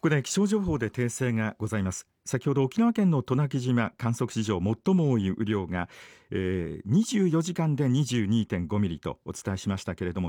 こで気象情報で訂正がございます。先ほど沖縄県の渡名喜島観測史上最も多い雨量が、24時間で 22.5 ミリとお伝えしましたけれども、